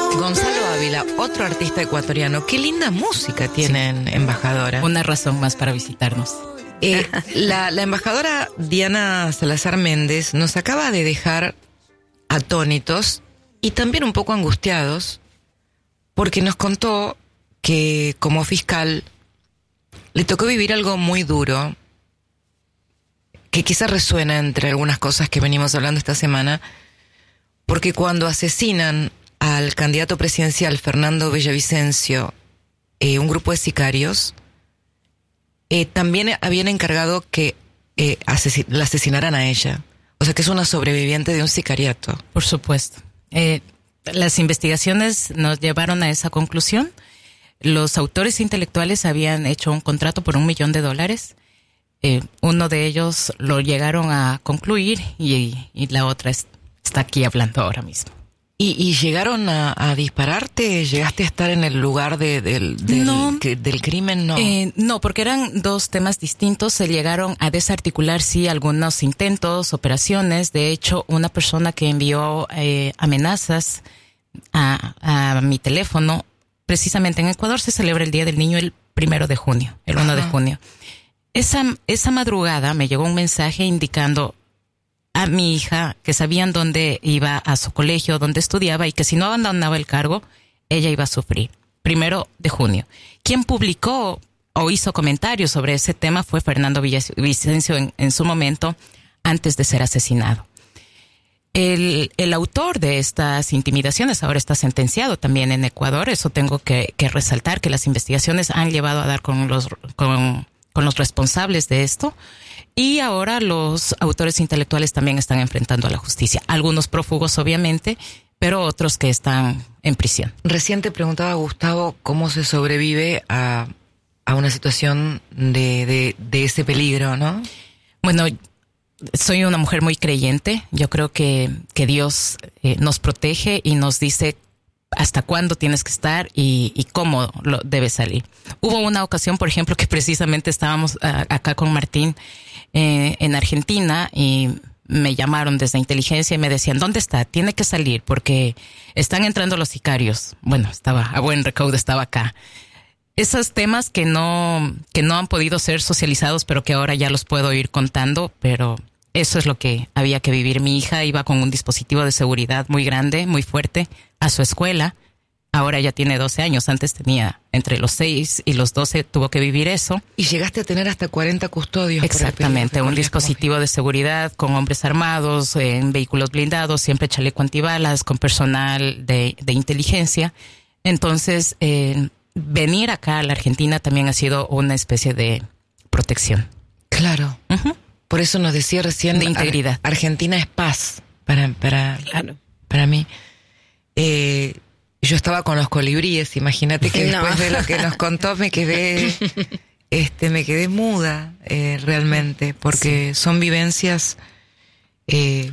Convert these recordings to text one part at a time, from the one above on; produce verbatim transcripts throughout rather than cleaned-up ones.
Gonzalo Ávila, otro artista ecuatoriano. Qué linda música tienen, sí. Embajadora. Una razón más para visitarnos. Eh, la, la embajadora Diana Salazar Méndez nos acaba de dejar atónitos y también un poco angustiados porque nos contó que como fiscal le tocó vivir algo muy duro que quizás resuena entre algunas cosas que venimos hablando esta semana, porque cuando asesinan al candidato presidencial Fernando Villavicencio, eh, un grupo de sicarios eh, también habían encargado que eh, asesin- la asesinaran a ella. O sea que es una sobreviviente de un sicariato. Por supuesto. Eh, las investigaciones nos llevaron a esa conclusión. Los autores intelectuales habían hecho un contrato por un millón de dólares. Eh, uno de ellos lo llegaron a concluir y, y la otra es, está aquí hablando ahora mismo. ¿Y, y llegaron a, a dispararte? ¿Llegaste a estar en el lugar de, del, del, no, que, del crimen? No. Eh, no, porque eran dos temas distintos. Se llegaron a desarticular, sí, algunos intentos, operaciones. De hecho, una persona que envió eh, amenazas a, a mi teléfono, precisamente en Ecuador se celebra el Día del Niño el primero de junio, el uno de junio. Esa, esa madrugada me llegó un mensaje indicando a mi hija que sabían dónde iba a su colegio, dónde estudiaba y que si no abandonaba el cargo, ella iba a sufrir. Primero de junio. Quien publicó o hizo comentarios sobre ese tema fue Fernando Villavicencio en, en su momento, antes de ser asesinado. El, el autor de estas intimidaciones ahora está sentenciado también en Ecuador. Eso tengo que, que resaltar, que las investigaciones han llevado a dar con los, con, con los responsables de esto. Y ahora los autores intelectuales también están enfrentando a la justicia. Algunos prófugos, obviamente, pero otros que están en prisión. Recién te preguntaba, Gustavo, cómo se sobrevive a, a una situación de, de, de ese peligro, ¿no? Bueno, soy una mujer muy creyente. Yo creo que, que Dios eh, nos protege y nos dice hasta cuándo tienes que estar y, y cómo lo debes salir. Hubo una ocasión, por ejemplo, que precisamente estábamos a, acá con Martín eh, en Argentina y me llamaron desde inteligencia y me decían, ¿dónde está? Tiene que salir porque están entrando los sicarios. Bueno, estaba a buen recaudo, estaba acá. Esos temas que no, que no han podido ser socializados, pero que ahora ya los puedo ir contando, pero eso es lo que había que vivir. Mi hija iba con un dispositivo de seguridad muy grande, muy fuerte, a su escuela. Ahora ya tiene doce años. Antes tenía entre los seis y los doce, tuvo que vivir eso. Y llegaste a tener hasta cuarenta custodios. Exactamente, un dispositivo de seguridad con hombres armados, en vehículos blindados, siempre chaleco antibalas, con personal de, de inteligencia. Entonces, eh, venir acá a la Argentina también ha sido una especie de protección. Claro. Uh-huh. Por eso nos decía recién... De integridad. Ar- Argentina es paz para, para, claro. para mí. Eh, yo estaba con los colibríes, imagínate que no. Después de lo que nos contó me quedé, este, me quedé muda eh, realmente, porque sí. Son vivencias eh,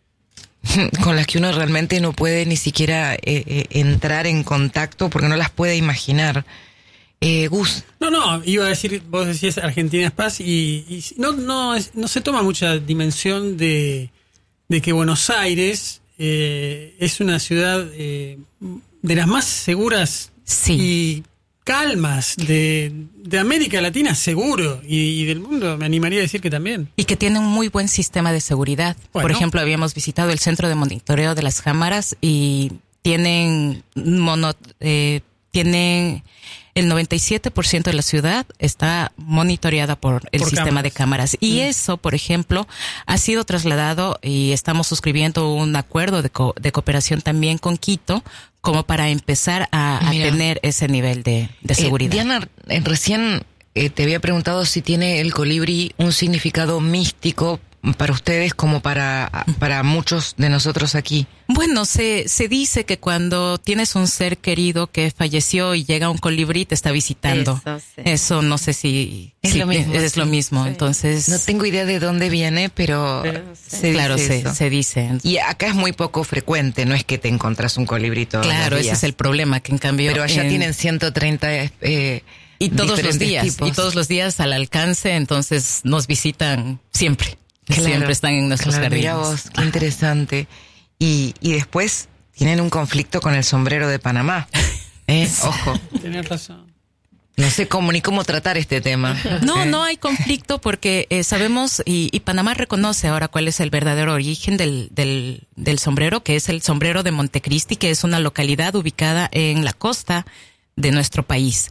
con las que uno realmente no puede ni siquiera eh, eh, entrar en contacto porque no las puede imaginar. Eh, Gus. No, no, iba a decir, vos decías Argentina es paz y, y no, no, es, no se toma mucha dimensión de, de que Buenos Aires eh, es una ciudad eh, de las más seguras sí. y calmas de, de América Latina, seguro, y, y del mundo, me animaría a decir que también. Y que tiene un muy buen sistema de seguridad. Bueno. Por ejemplo, habíamos visitado el centro de monitoreo de las cámaras y tienen mono, eh, tienen el noventa y siete por ciento de la ciudad está monitoreada por el por sistema cámaras. de cámaras. Y mm. eso, por ejemplo, ha sido trasladado y estamos suscribiendo un acuerdo de, co- de cooperación también con Quito, como para empezar a, a tener ese nivel de, de seguridad. Eh, Diana, eh, recién eh, te había preguntado si tiene el colibrí un significado místico para ustedes como para, para muchos de nosotros aquí. Bueno, se, se dice que cuando tienes un ser querido que falleció y llega un colibrí te está visitando. Eso, sí. Eso no sé si es si lo mismo. Es, es sí. lo mismo. Sí. Entonces no tengo idea de dónde viene, pero, pero sí. se claro, dice se, eso. se dice. Y acá es muy poco frecuente, no es que te encontrás un colibrí todos claro, los días. Ese es el problema, que en cambio. Pero allá en... tienen ciento treinta eh, y todos los días tipos. y todos los días al alcance, entonces nos visitan siempre. Claro, siempre están en nuestros claro, jardines. Mira vos, qué Ajá. interesante. Y, y después tienen un conflicto con el sombrero de Panamá. ¿Eh? Ojo. Tenés razón. No sé cómo ni cómo tratar este tema. No, no hay conflicto porque eh, sabemos y, y Panamá reconoce ahora cuál es el verdadero origen del, del, del sombrero, que es el sombrero de Montecristi, que es una localidad ubicada en la costa de nuestro país.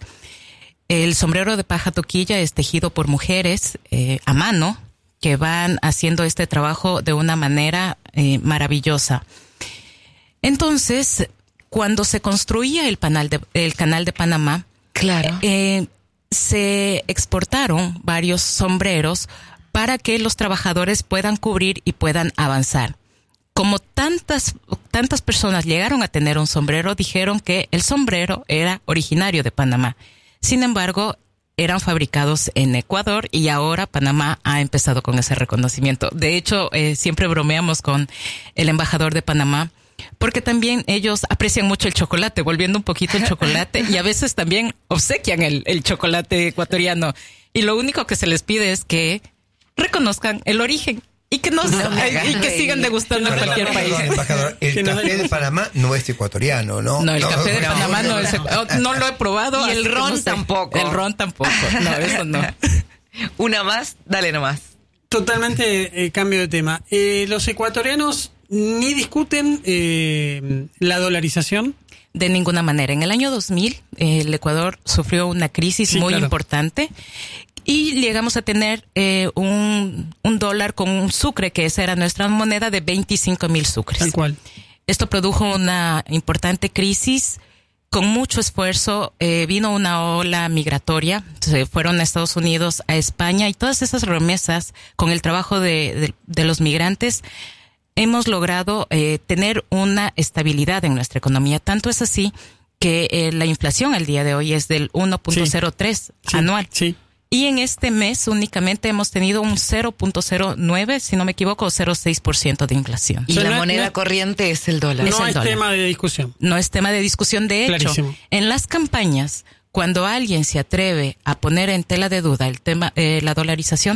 El sombrero de paja toquilla es tejido por mujeres eh, a mano que van haciendo este trabajo de una manera eh, maravillosa. Entonces, cuando se construía el, panal de, el canal de Panamá, claro, eh, se exportaron varios sombreros para que los trabajadores puedan cubrir y puedan avanzar. Como tantas, tantas personas llegaron a tener un sombrero, dijeron que el sombrero era originario de Panamá. Sin embargo, eran fabricados en Ecuador y ahora Panamá ha empezado con ese reconocimiento. De hecho, eh, siempre bromeamos con el embajador de Panamá, porque también ellos aprecian mucho el chocolate, volviendo un poquito el chocolate, y a veces también obsequian el, el chocolate ecuatoriano. Y lo único que se les pide es que reconozcan el origen y que no, no y que sigan degustando en cualquier perdón, país. Perdón, embajador, el café de Panamá no es ecuatoriano, ¿no? No, el no, café de no, Panamá no, no, es, no lo he probado. Y el ron no sé. tampoco. El ron tampoco. No, eso no. Una más, dale nomás. Totalmente eh, cambio de tema. Eh, los ecuatorianos ni discuten eh, la dolarización. De ninguna manera. En el año dos mil, eh, el Ecuador sufrió una crisis Sí, muy claro. importante y llegamos a tener eh, un, un dólar con un sucre, que esa era nuestra moneda, de veinticinco mil sucres. Tal cual. Esto produjo una importante crisis. Con mucho esfuerzo eh, vino una ola migratoria, se fueron a Estados Unidos, a España, y todas esas remesas con el trabajo de, de, de los migrantes hemos logrado eh, tener una estabilidad en nuestra economía. Tanto es así que eh, la inflación al día de hoy es del uno punto cero tres Sí, anual. Sí. Y en este mes únicamente hemos tenido un cero punto cero nueve, si no me equivoco, cero punto seis por ciento de inflación. Y O sea, la no- moneda no- corriente es el dólar. Es No el es dólar. tema de discusión. No es tema de discusión. De hecho, Clarísimo. en las campañas, cuando alguien se atreve a poner en tela de duda el tema, eh, la dolarización,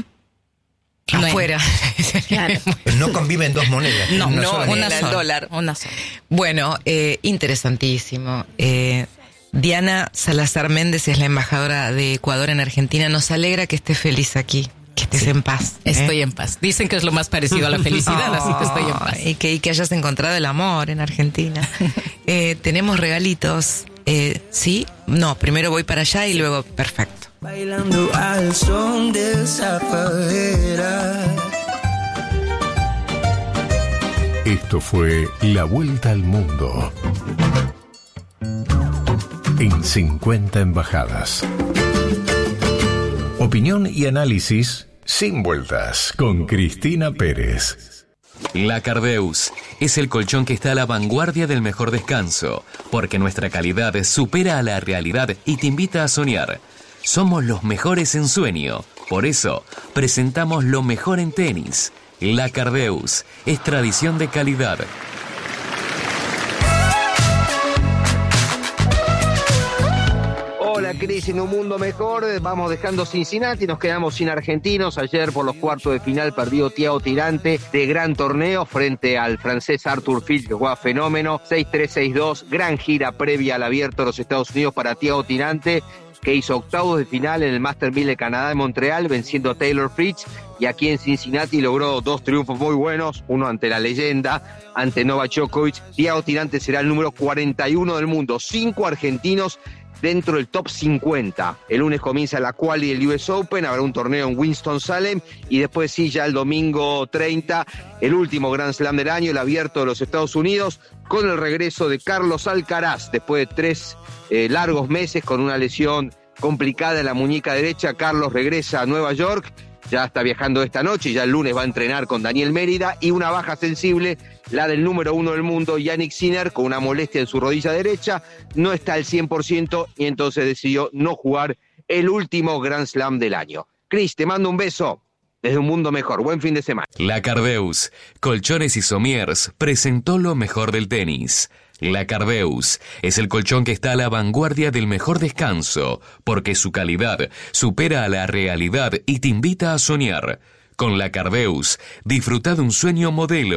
no hay- Afuera. Claro. Pero no conviven dos monedas. No, una no, sola una moneda. el sola, dólar. una sola. Bueno, eh, interesantísimo. Eh, Diana Salazar Méndez es la embajadora de Ecuador en Argentina. Nos alegra que estés feliz aquí, que estés en paz. ¿eh? Estoy en paz. Dicen que es lo más parecido a la felicidad, así que estoy en paz. Y que, y que hayas encontrado el amor en Argentina. eh, tenemos regalitos. Eh, ¿Sí? No, primero voy para allá y luego, perfecto. Bailando al son de Zafaera. Esto fue La Vuelta al Mundo en cincuenta embajadas. Opinión y análisis sin vueltas con Cristina Pérez. La Cardeus es el colchón que está a la vanguardia del mejor descanso, porque nuestra calidad supera a la realidad y te invita a soñar. Somos los mejores en sueño, por eso presentamos lo mejor en tenis. La Cardeus es tradición de calidad. Hola, Cris, en un mundo mejor, vamos dejando Cincinnati, nos quedamos sin argentinos. Ayer por los cuartos de final perdió Thiago Tirante de gran torneo frente al francés Arthur Fils, que juega fenómeno, seis tres, seis dos, gran gira previa al Abierto de los Estados Unidos para Thiago Tirante, que hizo octavos de final en el Master mil de Canadá en Montreal, venciendo a Taylor Fritz, y aquí en Cincinnati logró dos triunfos muy buenos, uno ante la leyenda, ante Novak Djokovic. Thiago Tirante será el número cuarenta y uno del mundo, cinco argentinos dentro del top cincuenta. El lunes comienza la quali del U S Open, habrá un torneo en Winston-Salem y después sí, ya el domingo treinta, el último Grand Slam del año, el Abierto de los Estados Unidos, con el regreso de Carlos Alcaraz, después de tres eh, largos meses con una lesión complicada en la muñeca derecha. Carlos regresa a Nueva York, ya está viajando esta noche, ya el lunes va a entrenar con Daniel Mérida, y una baja sensible, la del número uno del mundo, Yannick Sinner, con una molestia en su rodilla derecha, no está al cien por ciento y entonces decidió no jugar el último Grand Slam del año. Cris, te mando un beso desde un mundo mejor. Buen fin de semana. La Cardeus, Colchones y Somiers, presentó lo mejor del tenis. La Cardeus es el colchón que está a la vanguardia del mejor descanso, porque su calidad supera a la realidad y te invita a soñar. Con la Cardeus, disfruta de un sueño modelo.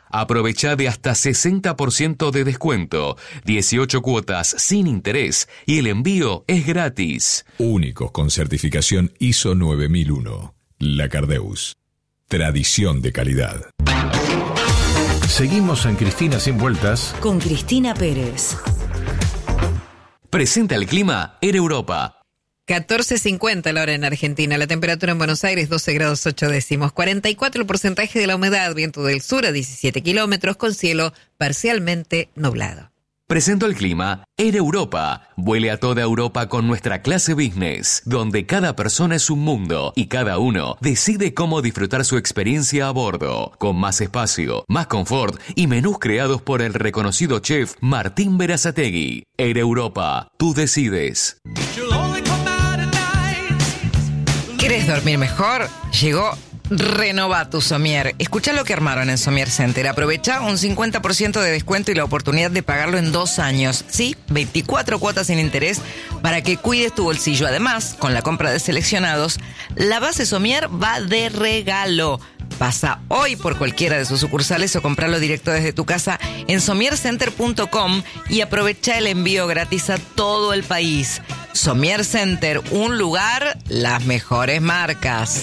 Aprovecha de hasta sesenta por ciento de descuento, dieciocho cuotas sin interés y el envío es gratis. Únicos con certificación I S O nueve mil uno. Lacardeus. Tradición de calidad. Seguimos en Cristina Sin Vueltas con Cristina Pérez. Presenta el clima en Europa. catorce cincuenta la hora en Argentina. La temperatura en Buenos Aires, doce grados ocho décimos. cuarenta y cuatro el porcentaje de la humedad. Viento del sur a diecisiete kilómetros con cielo parcialmente nublado. Presento el clima en Europa. Vuele a toda Europa con nuestra clase business, donde cada persona es un mundo y cada uno decide cómo disfrutar su experiencia a bordo, con más espacio, más confort y menús creados por el reconocido chef Martín Berazategui. En Europa, tú decides. ¿Quieres dormir mejor? Llegó Renova tu Somier. Escucha lo que armaron en Somier Center. Aprovecha un cincuenta por ciento de descuento y la oportunidad de pagarlo en dos años. Sí, veinticuatro cuotas sin interés para que cuides tu bolsillo. Además, con la compra de seleccionados, la base Somier va de regalo. Pasa hoy por cualquiera de sus sucursales o compralo directo desde tu casa en somier center punto com y aprovecha el envío gratis a todo el país. Somier Center, un lugar, las mejores marcas.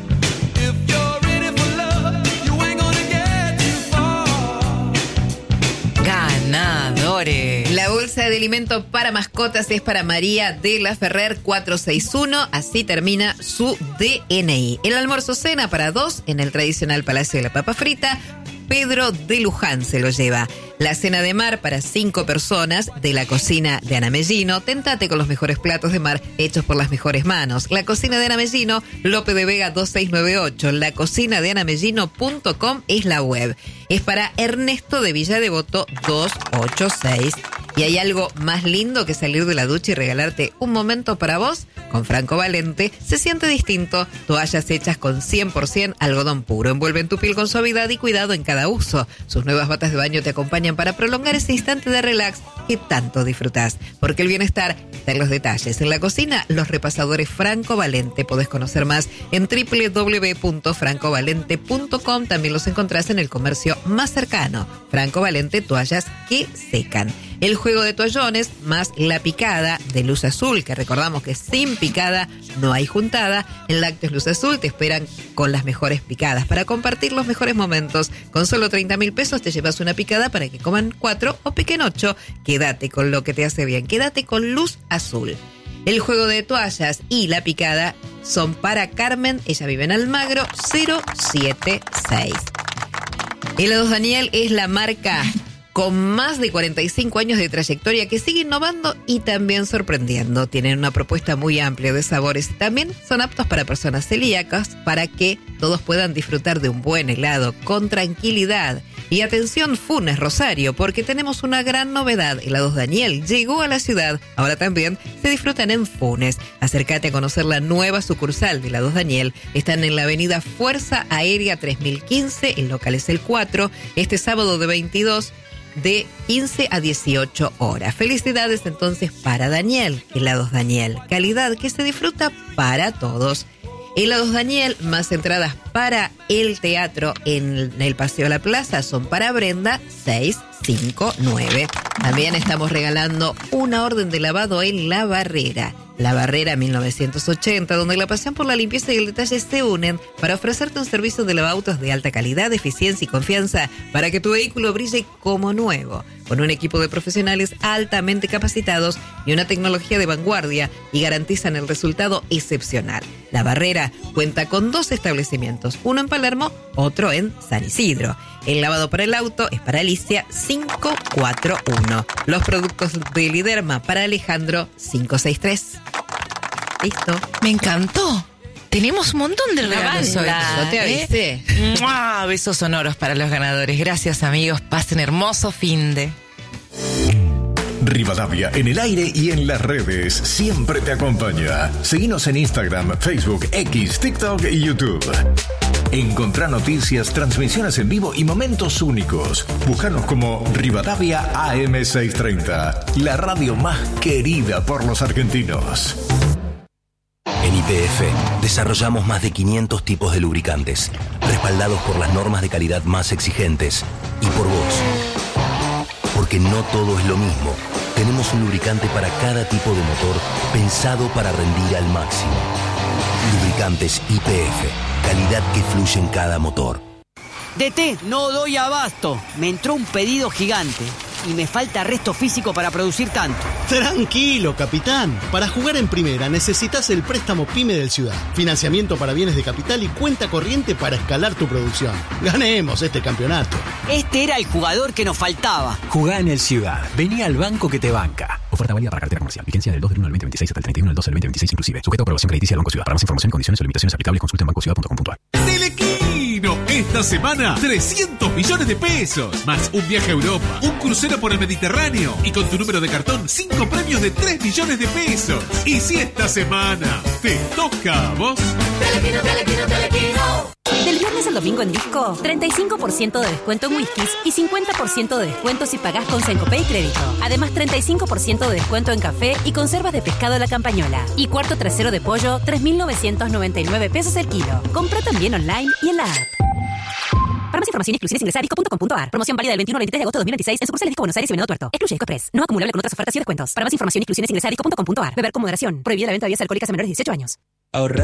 Ganadores. La bolsa de alimento para mascotas es para María de la Ferrer cuatrocientos sesenta y uno, así termina su D N I. El almuerzo cena para dos en el tradicional Palacio de la Papa Frita, Pedro de Luján se lo lleva. La cena de mar para cinco personas de la cocina de Ana Mellino. Tentate con los mejores platos de mar hechos por las mejores manos. La cocina de Ana Mellino, Lope de Vega dos seis nueve ocho. La cocina de anamellino punto com es la web. Es para Ernesto de Villa Devoto doscientos ochenta y seis. ¿Y hay algo más lindo que salir de la ducha y regalarte un momento para vos? Con Franco Valente se siente distinto. Toallas hechas con cien por ciento algodón puro. Envuelven tu piel con suavidad y cuidado en cada uso. Sus nuevas batas de baño te acompañan para prolongar ese instante de relax que tanto disfrutás. Porque el bienestar está en los detalles. En la cocina, los repasadores Franco Valente. Podés conocer más en doble u doble u doble u punto franco valente punto com. También los encontrás en el comercio más cercano. Franco Valente, toallas que secan. El juego de toallones más la picada de Luz Azul, que recordamos que sin picada no hay juntada. En Lácteos Luz Azul te esperan con las mejores picadas para compartir los mejores momentos. Con solo treinta mil pesos te llevas una picada para que coman cuatro o piquen ocho. Quédate con lo que te hace bien, quédate con Luz Azul. El juego de toallas y la picada son para Carmen, ella vive en Almagro, cero siete seis. Helados Daniel es la marca con más de cuarenta y cinco años de trayectoria que sigue innovando y también sorprendiendo. Tienen una propuesta muy amplia de sabores. También son aptos para personas celíacas para que todos puedan disfrutar de un buen helado con tranquilidad. Y atención Funes Rosario, porque tenemos una gran novedad. Helados Daniel llegó a la ciudad. Ahora también se disfrutan en Funes. Acércate a conocer la nueva sucursal de Helados Daniel. Están en la avenida Fuerza Aérea tres mil quince, el local es el cuatro. Este sábado de veintidós de quince a dieciocho horas. Felicidades entonces para Daniel. Helados Daniel, calidad que se disfruta para todos. Helados Daniel, más entradas para el teatro en el Paseo de la Plaza son para Brenda seiscientos cincuenta y nueve. También estamos regalando una orden de lavado en La Barrera. La Barrera mil novecientos ochenta, donde la pasión por la limpieza y el detalle se unen para ofrecerte un servicio de lavautos de alta calidad, eficiencia y confianza para que tu vehículo brille como nuevo. Con un equipo de profesionales altamente capacitados y una tecnología de vanguardia y garantizan el resultado excepcional. La Barrera cuenta con dos establecimientos, uno en Palermo, otro en San Isidro. El lavado para el auto es para Alicia cinco cuatro uno. Los productos de Liderma para Alejandro cinco seis tres. Listo. Me encantó. Tenemos un montón de regalos hoy. Yo te avisé. ¿Eh? ¡Mua! Besos sonoros para los ganadores. Gracias, amigos. Pasen hermoso finde. Rivadavia en el aire y en las redes siempre te acompaña. Seguinos en Instagram, Facebook, X, TikTok y YouTube. Encontrá noticias, transmisiones en vivo y momentos únicos. Búscanos como Rivadavia A M seiscientos treinta, la radio más querida por los argentinos. En Y P F desarrollamos más de quinientos tipos de lubricantes, respaldados por las normas de calidad más exigentes, y por vos. Porque no todo es lo mismo. Tenemos un lubricante para cada tipo de motor pensado para rendir al máximo. Lubricantes Y P F. Calidad que fluye en cada motor. D T, no doy abasto. Me entró un pedido gigante y me falta resto físico para producir tanto. Tranquilo, capitán. Para jugar en primera necesitas el préstamo PYME del Ciudad. Financiamiento para bienes de capital y cuenta corriente para escalar tu producción. Ganemos este campeonato. Este era el jugador que nos faltaba. Jugá en el Ciudad. Vení al banco que te banca. Oferta válida para cartera comercial. Vigencia del dos del uno del veinte veintiséis hasta el treinta y uno del doce del veinte veintiséis inclusive. Sujeto a aprobación crediticia del Banco Ciudad. Para más información, condiciones o limitaciones aplicables, consulta en banco ciudad punto com punto a r. Telequino, esta semana trescientos millones de pesos, más un viaje a Europa, un crucero por el Mediterráneo y con tu número de cartón cinco premios de tres millones de pesos. Y si esta semana te toca a vos. Telequino, Telequino, Telequino. Del viernes al domingo en Disco, treinta y cinco por ciento de descuento en whiskies y cincuenta por ciento de descuento si pagás con Sencopay Crédito. Además, treinta y cinco por ciento de descuento en café y conservas de pescado La Campañola. Y cuarto trasero de pollo, tres mil novecientos noventa y nueve pesos el kilo. Compra también online y en la app. Para más información y exclusiones ingresar a disco punto com punto a r. Promoción válida del veintiuno al veintitrés de agosto de dos mil veintiséis en sucursales Disco Buenos Aires y Venado Tuerto. Excluye Disco Express. No acumulable con otras ofertas y descuentos. Para más información y exclusiones ingresar a disco punto com punto a r. Beber con moderación. Prohibida la venta de bebidas alcohólicas a menores de dieciocho años. Ahorrar